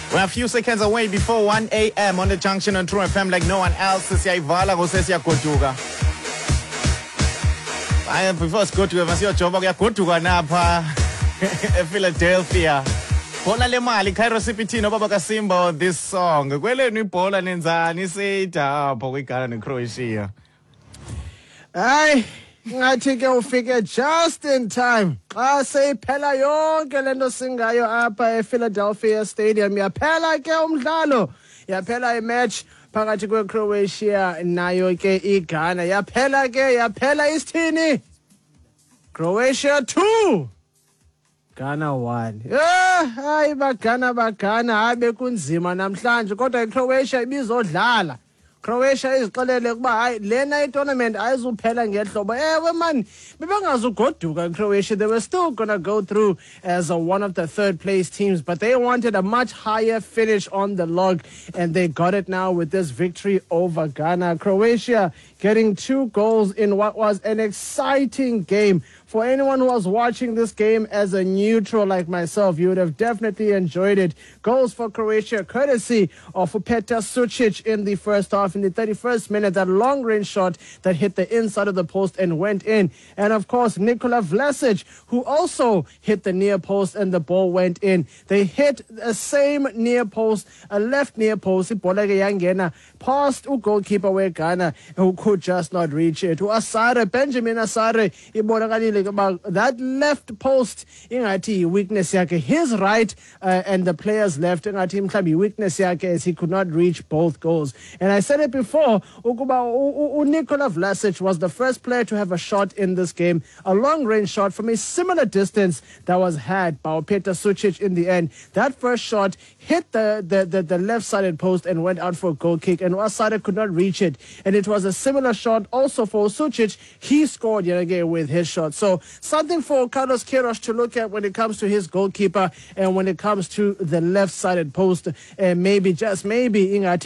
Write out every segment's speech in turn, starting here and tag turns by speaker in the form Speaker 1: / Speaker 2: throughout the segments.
Speaker 1: We're a few seconds away before 1 a.m. on the junction on True FM like no one else. Siyayivala kusesiyagoduka. Before sigoduke masiyojoba kuyagoduka napha ePhiladelphia. Bola le mali Cairo CPT no Baba Kasimba this song. Kwelenu ibhola nenzani seyida apho kwiGhana neCroatia.
Speaker 2: Hayi ngathi ke ufike just in time xa seyiphela yonke lento singayo apha ePhiladelphia Stadium. Yaphela ke umdlalo, yaphela imatch phakathi kweCroatia nayo ke iGhana. Yaphela isithini? Croatia 2 Ghana 1. Hayi bagana habe kunzima namhlanje kodwa iCroatia ibizodlala. Croatia izixelele kuba hayi lena tournament ayizuphela ngehlobo. Ewe man, bebengazugoduka Croatia. They were still going to go through as one of the third place teams, but they wanted a much higher finish on the log, and they got it now with this victory over Ghana. Croatia getting 2 goals in what was an exciting game. For anyone who was watching this game as a neutral like myself, you would have definitely enjoyed it. Goals for Croatia, courtesy of Petar Sucic in the first half. In the 31st minute, that long-range shot that hit the inside of the post and went in. And, of course, Nikola Vlasic, who also hit the near post and the ball went in. They hit the same near post, a left near post, past a goalkeeper where Ghana, who could just not reach it. To Asare, Benjamin Asare, about that left post ingathi weakness yakhe, his right and the player's left ingathi mhlawumbi weakness yakhe as he could not reach both goals. And I said it before, ukuba Nikola Vlasic was the first player to have a shot in this game, a long range shot from a similar distance that was had by Petar Sucic in the end. That first shot hit the left-sided post and went out for a goal kick, and Asare could not reach it. And it was a similar shot also for Sucic. He scored yet again with his shot. So something for Carlos Queiroz to look at when it comes to his goalkeeper and when it comes to the left-sided post. And maybe, just maybe, but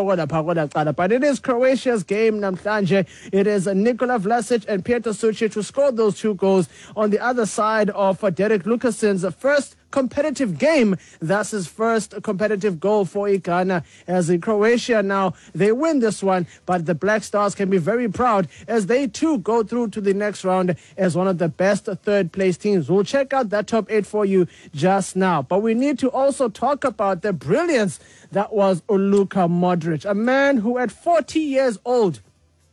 Speaker 2: it is Croatia's game namhlanje. It is Nikola Vlasic and Petar Sucic who scored those 2 goals on the other side of Derek Lucasen's first competitive game. That's his first competitive goal for Ghana. As in Croatia now, they win this one, but the Black Stars can be very proud as they too go through to the next round as one of the best third place teams. We'll check out that top 8 for you just now. But we need to also talk about the brilliance that was Luka Modric, a man who at 40 years old,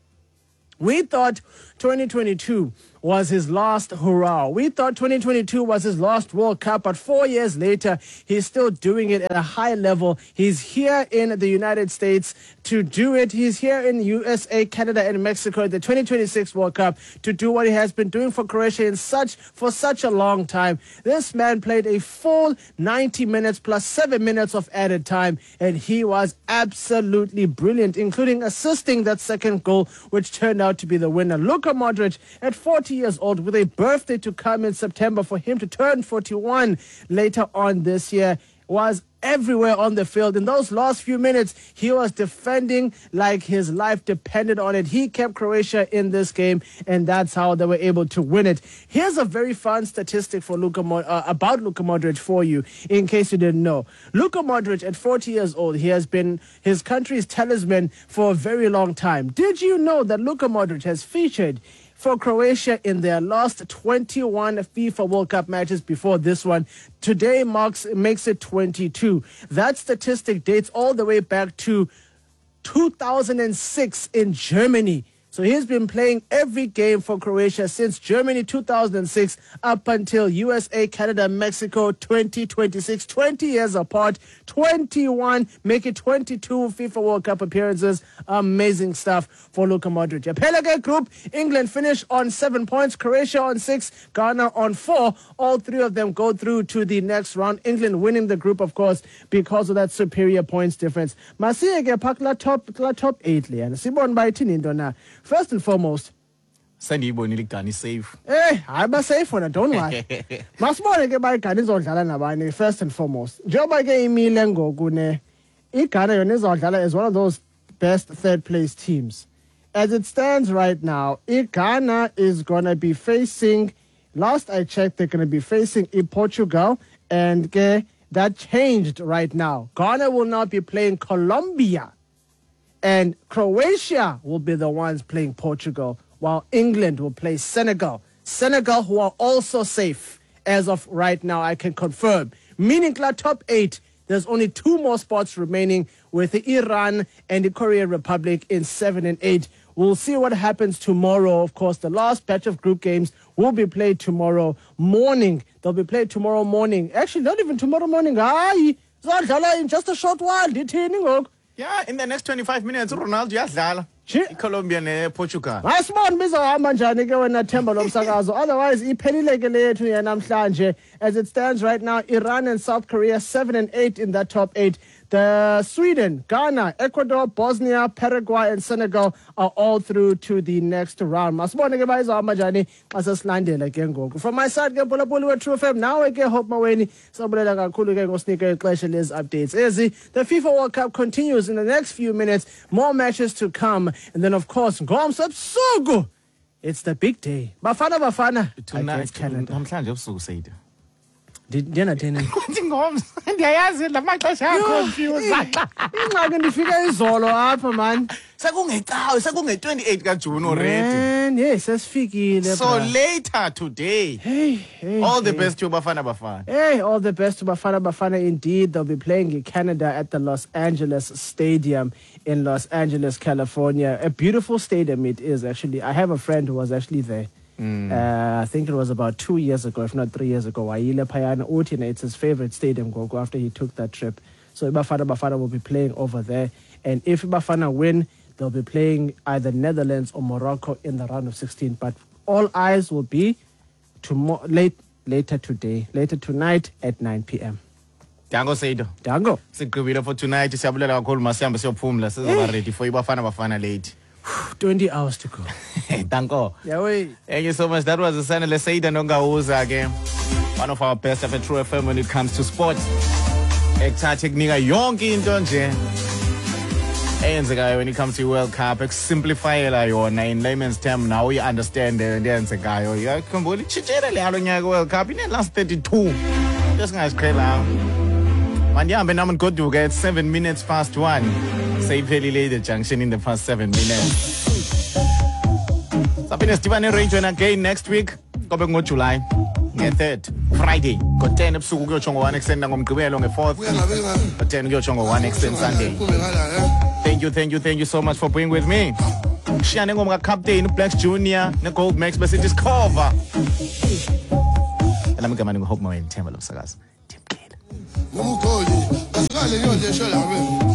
Speaker 2: we thought 2022 was his last hurrah. We thought 2022 was his last World Cup, but 4 years later, he's still doing it at a high level. He's here in the United States to do it. He's here in USA, Canada, and Mexico at the 2026 World Cup to do what he has been doing for Croatia for such a long time. This man played a full 90 minutes plus 7 minutes of added time, and he was absolutely brilliant, including assisting that second goal, which turned out to be the winner. Luka Modric, at 40 years old, with a birthday to come in September for him to turn 41 later on this year, was everywhere on the field. In those last few minutes, he was defending like his life depended on it. He kept Croatia in this game, and that's how they were able to win it. Here's a very fun statistic for about Luka Modric for you, in case you didn't know. Luka Modric, at 40 years old, he has been his country's talisman for a very long time. Did you know that Luka Modric has featured for Croatia in their last 21 FIFA World Cup matches before this one? Today makes it 22. That statistic dates all the way back to 2006 in Germany. So he's been playing every game for Croatia since Germany 2006 up until USA, Canada, Mexico 2026. 20 years apart, 21, make it 22 FIFA World Cup appearances. Amazing stuff for Luka Modric. Pelagate group, England finish on 7 points, Croatia on 6, Ghana on 4. All 3 of them go through to the next round. England winning the group, of course, because of that superior points difference. Masiyeke pakla top 8 liya. Sibon ba ithini into na? First and foremost,
Speaker 1: sendiyibonile iGhana safe.
Speaker 2: Hayi ba safe wona, don't worry. Masibone ke ba iGhana izodlala nabani first and foremost. Njengoba ke imile ngoku ne iGhana yona izodlala as one of those best third place teams. As it stands right now, Ghana is going to be facing, last I checked, they're going to be facing Portugal and that changed right now. Ghana will now be playing Colombia, and Croatia will be the ones playing Portugal, while England will play Senegal. Senegal, who are also safe as of right now, I can confirm. Meaning the top 8, there's only 2 more spots remaining, with the Iran and the Korean Republic in 7 and 8. We'll see what happens tomorrow. Of course, the last batch of group games will be played tomorrow morning. They'll be played tomorrow morning. Actually, not even tomorrow morning. In just a short while.
Speaker 1: Yeah, in the next 25 minutes, Ronaldo yadlala. Colombia ne Portugal.
Speaker 2: Asibone bizohamba njani ke wena Themba lomsakazo. Otherwise iphelile ke lethu yanamhlanje. As it stands right now, Iran and South Korea 7 and 8 in that top 8. The Sweden, Ghana, Ecuador, Bosnia, Paraguay and Senegal are all through to the next round. Masibone ke bayizohamba njani xa sesilandela ke ngoku. From my side ke Phulaphuli we True FM, nawe ke Hope Maweni sabulela kakhulu ke ngosinika ixesha lezi updates. The FIFA World Cup continues in the next few minutes. More matches to come. And then, of course, Ngomso Ebusuku. It's the big day. Bafana.
Speaker 1: Tonight,
Speaker 2: Canada.
Speaker 1: namhlanje ebusuku Saida.
Speaker 2: Ndiyena thina.
Speaker 1: Ngomso, ndiyayazi lamaxesha confused.
Speaker 2: Ingxaki ndifika izolo apha man.
Speaker 1: Sekungecawe, sekunge-28 kaJune already.
Speaker 2: Man, yes, sesifikile.
Speaker 1: So later today.
Speaker 2: Hey,
Speaker 1: all the best to Bafana.
Speaker 2: Hey, all the best to Bafana indeed. They'll be playing in Canada at the Los Angeles Stadium in Los Angeles, California. A beautiful stadium it is, actually. I have a friend who was actually there. I think it was about 2 years ago, if not 3 years ago. Waile Payana Utina, it's his favorite stadium Gogo after he took that trip. So Bafana will be playing over there. And if Bafana win, they'll be playing either Netherlands or Morocco in the round of 16. But all eyes will be later tonight at 9 p.m.
Speaker 1: Dango Seido.
Speaker 2: Dango.
Speaker 1: Sigqibile for tonight. Siyabulela kakhulu masihambe siyophumla sizoba ready for Bafana late.
Speaker 2: 20 hours to go.
Speaker 1: Danko.
Speaker 2: Yeah, wait.
Speaker 1: Thank you so much. That was the Sanele Saida Nongauza again. One of our best at True FM when it comes to sports. Ekuthathe kunika yonke into nje eyenzekayo when it comes to World Cup, simplifyela yona in layman's term. Now you understand the eyenzekayo. Yakhumbula ichitshele lalo nyaka World Cup in the last 32. Just ngaziqhela. Mandihambe nami ngoduke at 7 minutes past 1. Seyiphelile the junction in the past 7 minutes. Sapine Stephen Range again next week. Kobe ngoJuly. Nge-3rd Friday ngo-10 ebusuku kuyotsho ngo-1 ekuseni nangomgqibelo nge-4th ngo-10 kuyotsho ngo-1 ekuseni Sunday. Thank you so much for being with me. Shiyane ngoma ka-Captain Blacks Junior ne-Gold Max besithi sikhova. Elami igama ningu-Hope Maweni Themba lomsakazo. Timkile.